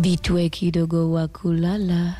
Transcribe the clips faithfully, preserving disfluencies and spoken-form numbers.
Vitu e kidogo wa kulala.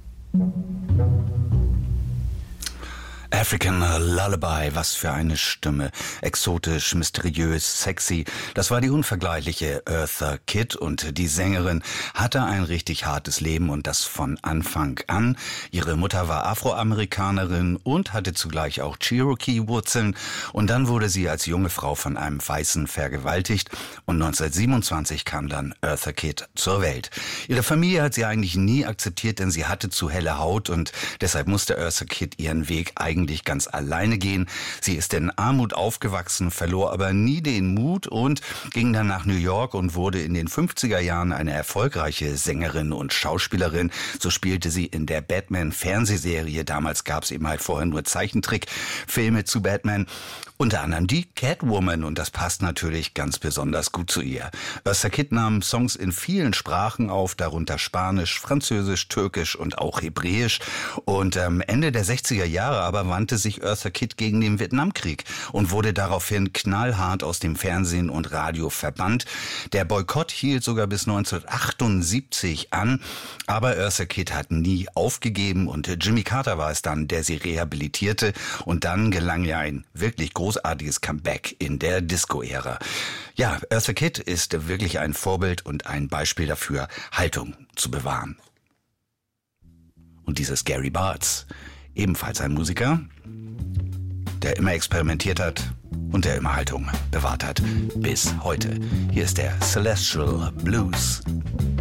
African Lullaby, was für eine Stimme. Exotisch, mysteriös, sexy. Das war die unvergleichliche Eartha Kitt und die Sängerin hatte ein richtig hartes Leben und das von Anfang an. Ihre Mutter war Afroamerikanerin und hatte zugleich auch Cherokee-Wurzeln und dann wurde sie als junge Frau von einem Weißen vergewaltigt und neunzehnhundertsiebenundzwanzig kam dann Eartha Kitt zur Welt. Ihre Familie hat sie eigentlich nie akzeptiert, denn sie hatte zu helle Haut und deshalb musste Eartha Kitt ihren Weg eigentlich ganz alleine gehen. Sie ist in Armut aufgewachsen, verlor aber nie den Mut und ging dann nach New York und wurde in den fünfziger Jahren eine erfolgreiche Sängerin und Schauspielerin. So spielte sie in der Batman-Fernsehserie. Damals gab es eben halt vorher nur Zeichentrickfilme zu Batman. Unter anderem die Catwoman und das passt natürlich ganz besonders gut zu ihr. Eartha Kitt nahm Songs in vielen Sprachen auf, darunter Spanisch, Französisch, Türkisch und auch Hebräisch. Und am Ende der sechziger Jahre aber wandte sich Eartha Kitt gegen den Vietnamkrieg und wurde daraufhin knallhart aus dem Fernsehen und Radio verbannt. Der Boykott hielt sogar bis neunzehnhundertachtundsiebzig an, aber Eartha Kitt hat nie aufgegeben und Jimmy Carter war es dann, der sie rehabilitierte und dann gelang ja ein wirklich großartiges Comeback in der Disco-Ära. Ja, Eartha Kitt ist wirklich ein Vorbild und ein Beispiel dafür, Haltung zu bewahren. Und dieses Gary Bartz, ebenfalls ein Musiker, der immer experimentiert hat und der immer Haltung bewahrt hat bis heute. Hier ist der Celestial Blues.